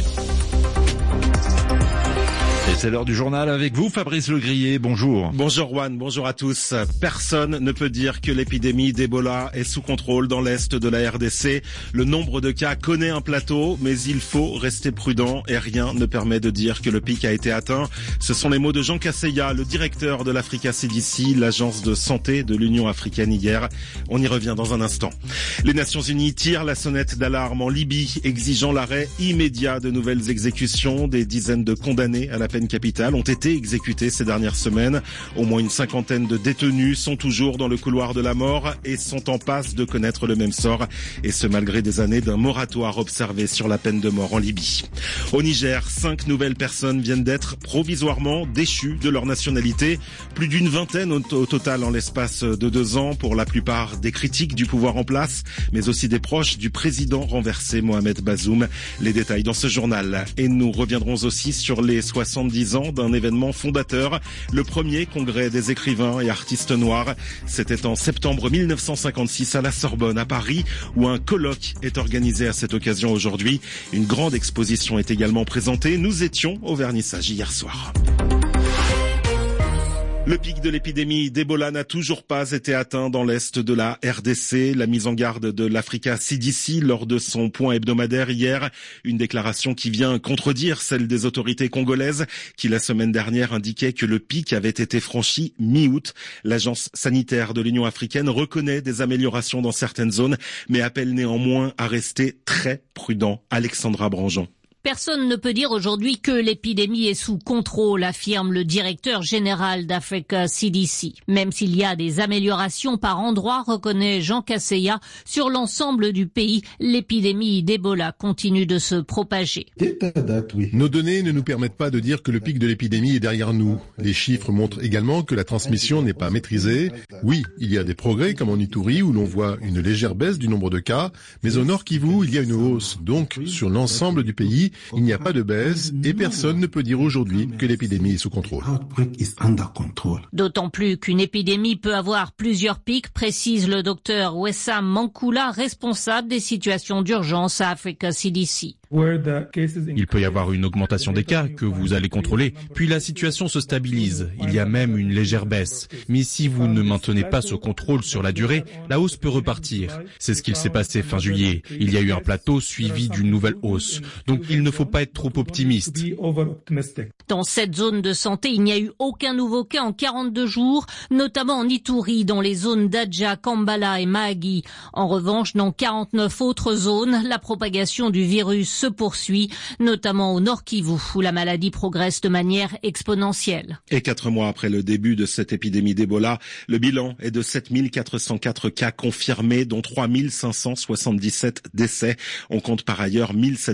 [SPEAKER 7] Et c'est l'heure du journal avec vous, Fabrice Legrier, bonjour.
[SPEAKER 9] Bonjour Juan, bonjour à tous. Personne ne peut dire que l'épidémie d'Ebola est sous contrôle dans l'est de la RDC. Le nombre de cas connaît un plateau, mais il faut rester prudent et rien ne permet de dire que le pic a été atteint. Ce sont les mots de Jean Kaseya, le directeur de l'Africa CDC, l'agence de santé de l'Union africaine hier. On y revient dans un instant. Les Nations Unies tirent la sonnette d'alarme en Libye, exigeant l'arrêt immédiat de nouvelles exécutions. Des dizaines de condamnés à la peine capitale ont été exécutés ces dernières semaines. Au moins une 50aine de détenus sont toujours dans le couloir de la mort et sont en passe de connaître le même sort. Et ce malgré des années d'un moratoire observé sur la peine de mort en Libye. Au Niger, 5 nouvelles personnes viennent d'être provisoirement déchues de leur nationalité. Plus d'une vingtaine au total en l'espace de 2 ans. Pour la plupart des critiques du pouvoir en place, mais aussi des proches du président renversé Mohamed Bazoum. Les détails dans ce journal. Et nous reviendrons aussi sur les 70 ans d'un événement fondateur, le premier congrès des écrivains et artistes noirs. C'était en septembre 1956 à la Sorbonne, à Paris, où un colloque est organisé à cette occasion aujourd'hui. Une grande exposition est également présentée. Nous étions au vernissage hier soir. Le pic de l'épidémie d'Ebola n'a toujours pas été atteint dans l'est de la RDC. La mise en garde de l'Africa CDC lors de son point hebdomadaire hier, une déclaration qui vient contredire celle des autorités congolaises qui la semaine dernière indiquait que le pic avait été franchi mi-août. L'agence sanitaire de l'Union africaine reconnaît des améliorations dans certaines zones, mais appelle néanmoins à rester très prudent. Alexandra Branjon.
[SPEAKER 11] Personne ne peut dire aujourd'hui que l'épidémie est sous contrôle, affirme le directeur général d'Africa CDC. Même s'il y a des améliorations par endroits, reconnaît Jean Kaseya, sur l'ensemble du pays, l'épidémie d'Ebola continue de se propager.
[SPEAKER 13] Nos données ne nous permettent pas de dire que le pic de l'épidémie est derrière nous. Les chiffres montrent également que la transmission n'est pas maîtrisée. Oui, il y a des progrès comme en Ituri où l'on voit une légère baisse du nombre de cas, mais au Nord Kivu, il y a une hausse. Donc, sur l'ensemble du pays, il n'y a pas de baisse et personne ne peut dire aujourd'hui que l'épidémie est sous contrôle.
[SPEAKER 11] D'autant plus qu'une épidémie peut avoir plusieurs pics, précise le docteur Wessam Mankula, responsable des situations d'urgence à Africa CDC.
[SPEAKER 25] Il peut y avoir une augmentation des cas que vous allez contrôler, puis la situation se stabilise. Il y a même une légère baisse. Mais si vous ne maintenez pas ce contrôle sur la durée, la hausse peut repartir. C'est ce qu'il s'est passé fin juillet. Il y a eu un plateau suivi d'une nouvelle hausse. Donc il ne faut pas être trop optimiste.
[SPEAKER 11] Dans cette zone de santé, il n'y a eu aucun nouveau cas en 42 jours, notamment en Ituri, dans les zones d'Adja, Kambala et Mahagi. En revanche, dans 49 autres zones, la propagation du virus se poursuit, notamment au Nord Kivu, où la maladie progresse de manière exponentielle.
[SPEAKER 9] Et 4 mois après le début de cette épidémie d'Ebola, le bilan est de 7404 cas confirmés, dont 3577 décès. On compte par ailleurs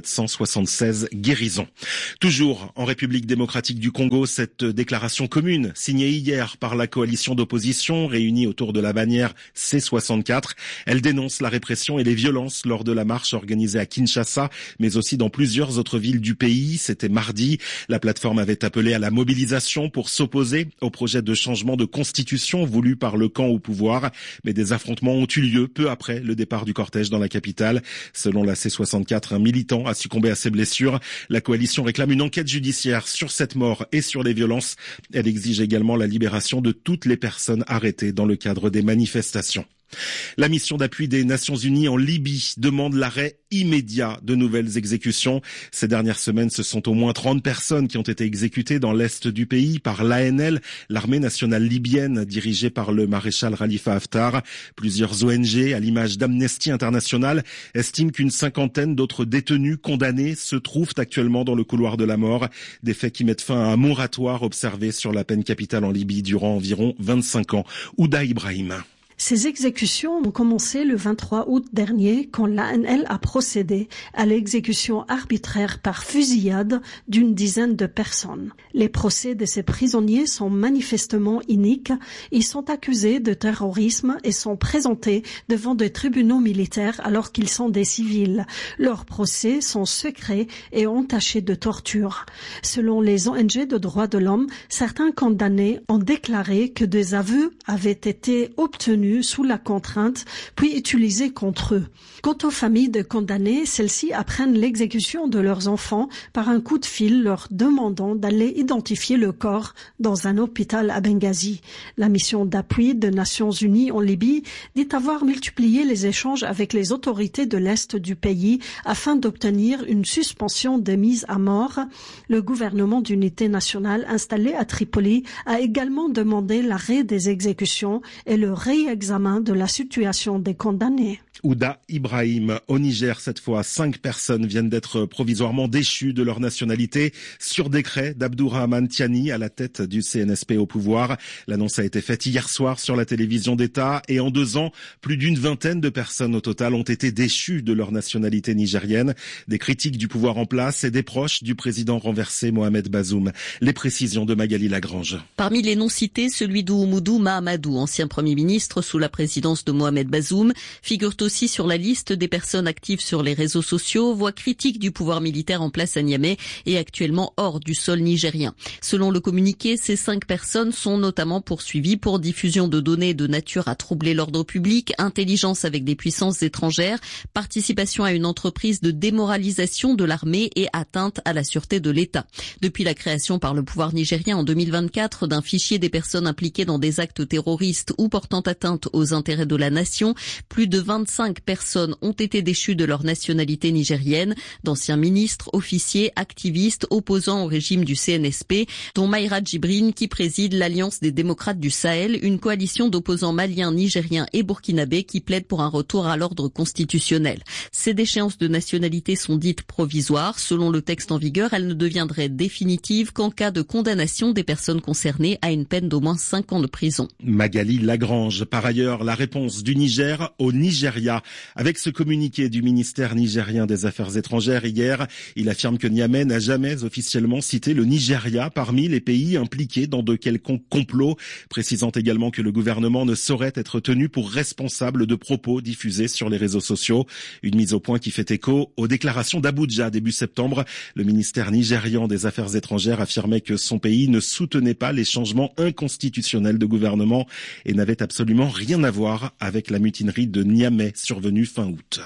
[SPEAKER 9] 1776 guérisons. Toujours en République démocratique du Congo, cette déclaration commune signée hier par la coalition d'opposition réunie autour de la bannière C64. Elle dénonce la répression et les violences lors de la marche organisée à Kinshasa, mais aussi dans plusieurs autres villes du pays. C'était mardi. La plateforme avait appelé à la mobilisation pour s'opposer au projet de changement de constitution voulu par le camp au pouvoir. Mais des affrontements ont eu lieu peu après le départ du cortège dans la capitale. Selon la C64, un militant a succombé à ses blessures. La coalition réclame une enquête judiciaire sur cette mort et sur les violences. Elle exige également la libération de toutes les personnes arrêtées dans le cadre des manifestations. La mission d'appui des Nations Unies en Libye demande l'arrêt immédiat de nouvelles exécutions. Ces dernières semaines, ce sont au moins 30 personnes qui ont été exécutées dans l'est du pays par l'ANL, l'armée nationale libyenne dirigée par le maréchal Khalifa Haftar. Plusieurs ONG, à l'image d'Amnesty International, estiment qu'une 50aine d'autres détenus condamnés se trouvent actuellement dans le couloir de la mort. Des faits qui mettent fin à un moratoire observé sur la peine capitale en Libye durant environ 25 ans. Ouda Ibrahim.
[SPEAKER 12] Ces exécutions ont commencé le 23 août dernier quand l'ANL a procédé à l'exécution arbitraire par fusillade d'une dizaine de personnes. Les procès de ces prisonniers sont manifestement iniques. Ils sont accusés de terrorisme et sont présentés devant des tribunaux militaires alors qu'ils sont des civils. Leurs procès sont secrets et entachés de torture. Selon les ONG de droits de l'homme, certains condamnés ont déclaré que des aveux avaient été obtenus sous la contrainte, puis utilisés contre eux. Quant aux familles de condamnés, celles-ci apprennent l'exécution de leurs enfants par un coup de fil leur demandant d'aller identifier le corps dans un hôpital à Benghazi. La mission d'appui des Nations Unies en Libye dit avoir multiplié les échanges avec les autorités de l'Est du pays afin d'obtenir une suspension des mises à mort. Le gouvernement d'unité nationale installé à Tripoli a également demandé l'arrêt des exécutions et le réexamen de la situation des condamnés.
[SPEAKER 9] Ouda Ibrahim. Au Niger, cette fois, 5 personnes viennent d'être provisoirement déchues de leur nationalité sur décret d'Abdourahmane Tiani à la tête du CNSP au pouvoir. L'annonce a été faite hier soir sur la télévision d'État et en 2 ans, plus d'une vingtaine de personnes au total ont été déchues de leur nationalité nigérienne. Des critiques du pouvoir en place et des proches du président renversé Mohamed Bazoum. Les précisions de Magali Lagrange.
[SPEAKER 14] Parmi les noms cités, celui d'Oumoudou Mahamadou, ancien Premier ministre sous la présidence de Mohamed Bazoum, figure aussi sur la liste des personnes actives sur les réseaux sociaux, voix critique du pouvoir militaire en place à Niamey et actuellement hors du sol nigérien. Selon le communiqué, ces 5 personnes sont notamment poursuivies pour diffusion de données de nature à troubler l'ordre public, intelligence avec des puissances étrangères, participation à une entreprise de démoralisation de l'armée et atteinte à la sûreté de l'État. Depuis la création par le pouvoir nigérien en 2024 d'un fichier des personnes impliquées dans des actes terroristes ou portant atteinte aux intérêts de la nation, plus de 25 personnes ont été déchues de leur nationalité nigérienne, d'anciens ministres, officiers, activistes opposants au régime du CNSP, dont Maïra Djibrine qui préside l'Alliance des démocrates du Sahel, une coalition d'opposants maliens, nigériens et burkinabés qui plaident pour un retour à l'ordre constitutionnel. Ces déchéances de nationalité sont dites provisoires. Selon le texte en vigueur, elles ne deviendraient définitives qu'en cas de condamnation des personnes concernées à une peine d'au moins 5 ans de prison.
[SPEAKER 9] Magali Lagrange. Par ailleurs, la réponse du Niger au Nigeria. Avec ce communiqué du ministère nigérien des Affaires étrangères hier, il affirme que Niamey n'a jamais officiellement cité le Nigeria parmi les pays impliqués dans de quelconques complots, précisant également que le gouvernement ne saurait être tenu pour responsable de propos diffusés sur les réseaux sociaux. Une mise au point qui fait écho aux déclarations d'Abuja début septembre. Le ministère nigérian des Affaires étrangères affirmait que son pays ne soutenait pas les changements inconstitutionnels de gouvernement et n'avait absolument rien à voir avec la mutinerie de Niamey survenue fin août.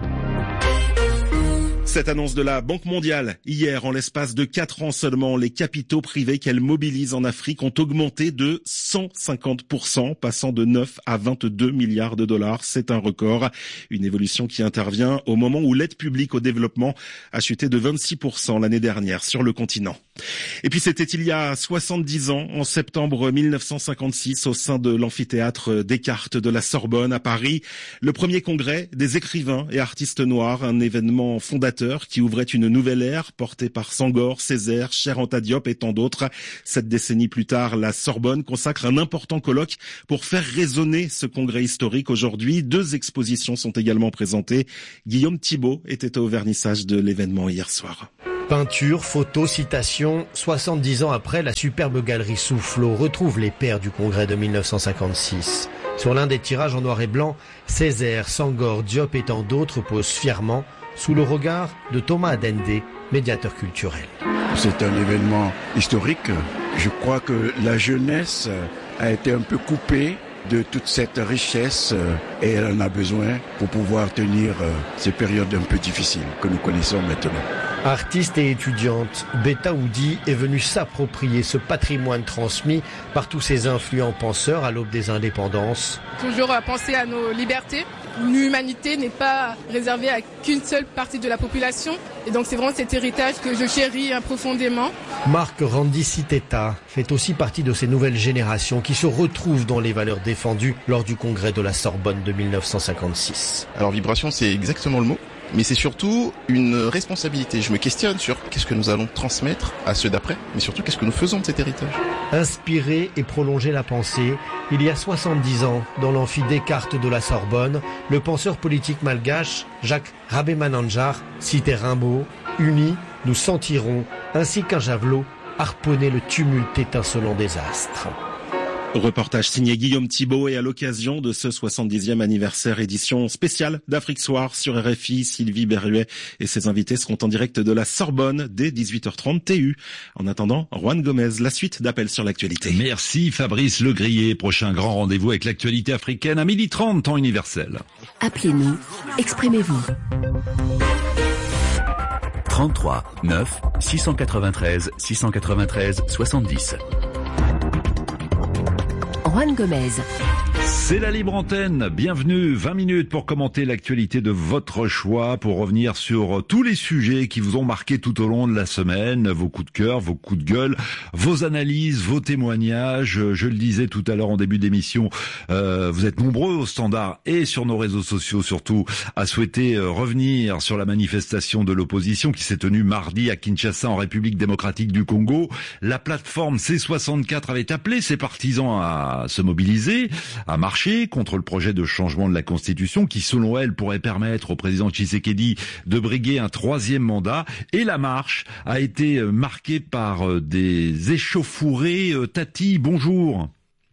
[SPEAKER 9] Cette annonce de la Banque mondiale, hier, en l'espace de 4 ans seulement, les capitaux privés qu'elle mobilise en Afrique ont augmenté de 150%, passant de 9 à 22 milliards de dollars. C'est un record. Une évolution qui intervient au moment où l'aide publique au développement a chuté de 26% l'année dernière sur le continent. Et puis c'était il y a 70 ans, en septembre 1956, au sein de l'amphithéâtre Descartes de la Sorbonne à Paris, le premier congrès des écrivains et artistes noirs, un événement fondateur qui ouvrait une nouvelle ère portée par Senghor, Césaire, Cheikh Anta Diop et tant d'autres. 7 décennies plus tard, la Sorbonne consacre un important colloque pour faire résonner ce congrès historique. Aujourd'hui, 2 expositions sont également présentées. Guillaume Thibault était au vernissage de l'événement hier soir.
[SPEAKER 15] Peinture, photos, citations, 70 ans après, la superbe galerie Soufflot retrouve les pères du congrès de 1956. Sur l'un des tirages en noir et blanc, Césaire, Senghor, Diop et tant d'autres posent fièrement sous le regard de Thomas Adende, médiateur culturel.
[SPEAKER 16] C'est un événement historique. Je crois que la jeunesse a été un peu coupée de toute cette richesse et elle en a besoin pour pouvoir tenir ces périodes un peu difficiles que nous connaissons maintenant.
[SPEAKER 15] Artiste et étudiante, Beta Oudi est venue s'approprier ce patrimoine transmis par tous ces influents penseurs à l'aube des indépendances.
[SPEAKER 17] Toujours penser à nos libertés. L'humanité n'est pas réservée à qu'une seule partie de la population. Et donc c'est vraiment cet héritage que je chéris profondément.
[SPEAKER 15] Marc Randiciteta fait aussi partie de ces nouvelles générations qui se retrouvent dans les valeurs défendues lors du congrès de la Sorbonne de 1956.
[SPEAKER 18] Alors vibration, c'est exactement le mot. Mais c'est surtout une responsabilité. Je me questionne sur qu'est-ce que nous allons transmettre à ceux d'après, mais surtout qu'est-ce que nous faisons de cet héritage.
[SPEAKER 15] Inspirer et prolonger la pensée, il y a 70 ans, dans l'amphi Descartes de la Sorbonne, le penseur politique malgache Jacques Rabé-Manandjar citait Rimbaud, « Unis, nous sentirons, ainsi qu'un javelot, harponner le tumulte étincelant des astres ».
[SPEAKER 9] Reportage signé Guillaume Thibault et à l'occasion de ce 70e anniversaire, édition spéciale d'Afrique Soir sur RFI, Sylvie Berruet et ses invités seront en direct de la Sorbonne dès 18h30 TU. En attendant, Juan Gomez, la suite d'Appel sur l'actualité.
[SPEAKER 7] Merci Fabrice Legrier. Prochain grand rendez-vous avec l'actualité africaine à 12h30 temps universel.
[SPEAKER 19] Appelez-nous, exprimez-vous. 33 9 693 693 70. Juan Gomez.
[SPEAKER 7] C'est la libre antenne. Bienvenue. 20 minutes pour commenter l'actualité de votre choix, pour revenir sur tous les sujets qui vous ont marqué tout au long de la semaine, vos coups de cœur, vos coups de gueule, vos analyses, vos témoignages. Je le disais tout à l'heure en début d'émission, vous êtes nombreux au standard et sur nos réseaux sociaux surtout à souhaiter revenir sur la manifestation de l'opposition qui s'est tenue mardi à Kinshasa en République démocratique du Congo. La plateforme C64 avait appelé ses partisans à se mobiliser, à marcher contre le projet de changement de la Constitution qui, selon elle, pourrait permettre au président Tshisekedi de briguer un 3e mandat. Et la marche a été marquée par des échauffourées. Tati, bonjour.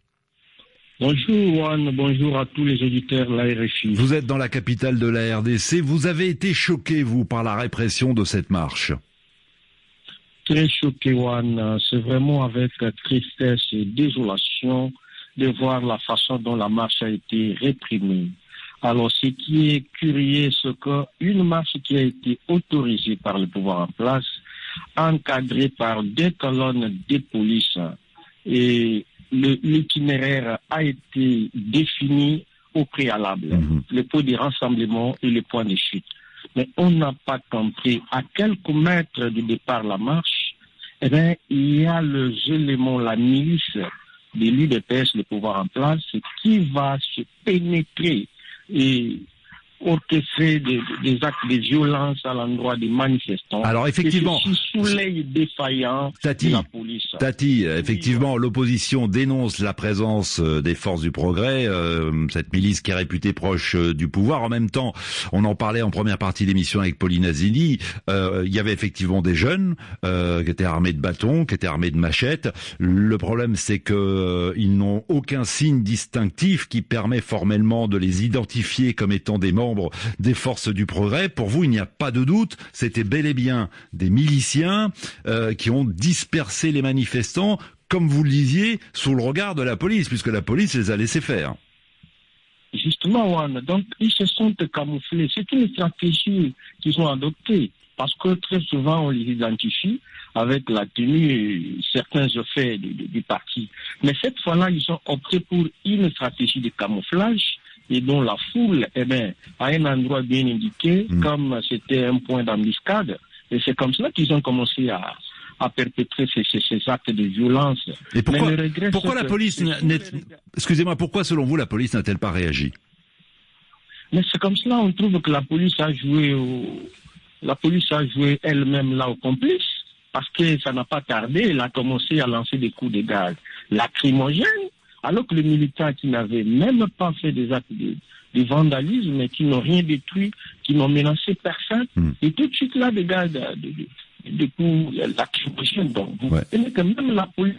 [SPEAKER 26] Bonjour Juan, bonjour à tous les auditeurs de la RFI.
[SPEAKER 7] Vous êtes dans la capitale de la RDC. Vous avez été choqué, vous, par la répression de cette marche.
[SPEAKER 26] Très choqué Juan, c'est vraiment avec tristesse et désolation de voir la façon dont la marche a été réprimée. Alors, ce qui est curieux, c'est qu'une marche qui a été autorisée par le pouvoir en place, encadrée par 2 colonnes de police, et l'itinéraire a été défini au préalable, le point de rassemblement et le point de chute. Mais on n'a pas compris à quelques mètres du départ de la marche, eh bien, il y a les éléments, la milice de l'UDPS, le pouvoir en place, qui va se pénétrer et orchestrer des actes de violence à l'endroit des manifestants.
[SPEAKER 7] Alors effectivement,
[SPEAKER 26] sous l'œil défaillant de la police.
[SPEAKER 7] Tati, effectivement, l'opposition dénonce la présence des forces du progrès, cette milice qui est réputée proche du pouvoir. En même temps, on en parlait en première partie d'émission avec Pauline Azini, il y avait effectivement des jeunes qui étaient armés de bâtons, qui étaient armés de machettes. Le problème, c'est que ils n'ont aucun signe distinctif qui permet formellement de les identifier comme étant des membres des forces du progrès. Pour vous, il n'y a pas de doute, c'était bel et bien des miliciens qui ont dispersé les manifestants, comme vous le disiez, sous le regard de la police, puisque la police les a laissés faire.
[SPEAKER 26] Justement, Juan, donc ils se sont camouflés. C'est une stratégie qu'ils ont adoptée, parce que très souvent on les identifie avec la tenue, certains effets du parti. Mais cette fois-là, ils ont opté pour une stratégie de camouflage, et dont la foule, à un endroit bien indiqué, comme c'était un point d'embuscade. Et c'est comme cela qu'ils ont commencé à perpétrer ces actes de violence.
[SPEAKER 7] Et pourquoi la police excusez-moi, pourquoi selon vous la police n'a-t-elle pas réagi?
[SPEAKER 26] Mais c'est comme cela, on trouve que la police a joué elle-même là au complice, parce que ça n'a pas tardé, elle a commencé à lancer des coups de gaz lacrymogènes, alors que les militants qui n'avaient même pas fait des actes de vandalisme, et qui n'ont rien détruit, qui n'ont menacé personne, et tout de suite là, des gaz de coups lacrymogènes. Donc, vous comprenez que même la police